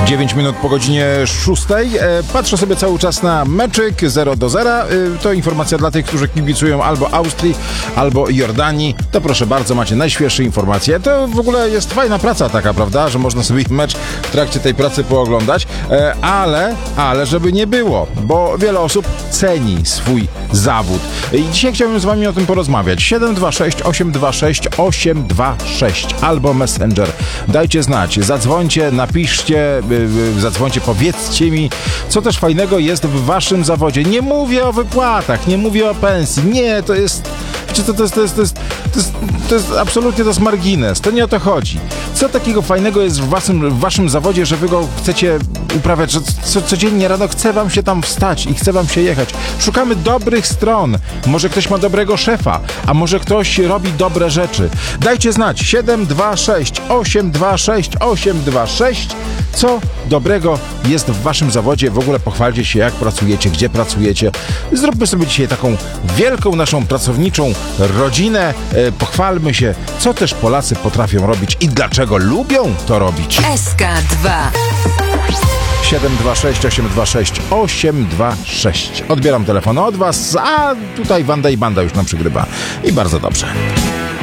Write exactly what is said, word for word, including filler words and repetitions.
dziewięć minut po godzinie szóstej. Patrzę sobie cały czas na meczyk zero do zera. To informacja dla tych, którzy kibicują albo Austrii, albo Jordanii. To proszę bardzo, macie najświeższe informacje. To w ogóle jest fajna praca taka, prawda, że można sobie mecz w trakcie tej pracy pooglądać. Ale, ale żeby nie było, bo wiele osób ceni swój zawód. I dzisiaj chciałbym z wami o tym porozmawiać. siedem dwa sześć osiem dwa sześć osiem dwa sześć albo Messenger. Dajcie znać, zadzwońcie, napiszcie, zadzwońcie, powiedzcie mi, co też fajnego jest w waszym zawodzie. Nie mówię o wypłatach, nie mówię o pensji. Nie, to jest... To, to, jest, to, jest, to, jest, to, jest, to jest absolutnie to jest margines. To nie o to chodzi. Co takiego fajnego jest w waszym, w waszym zawodzie, że wy go chcecie uprawiać, że co, codziennie rano chce wam się tam wstać i chce wam się jechać. Szukamy dobrych stron. Może ktoś ma dobrego szefa, a może ktoś robi dobre rzeczy. Dajcie znać. siedem dwa sześć osiem dwa sześć osiem dwa sześć. Co dobrego jest w waszym zawodzie? W ogóle pochwalcie się, jak pracujecie, gdzie pracujecie. Zróbmy sobie dzisiaj taką wielką naszą pracowniczą rodzinę. E, pochwalmy się, co też Polacy potrafią robić i dlaczego lubią to robić. S K dwa siedem dwa sześć osiem dwa sześć osiem dwa sześć. Odbieram telefon od was, a tutaj Wanda i Banda już nam przygrywa. I bardzo dobrze.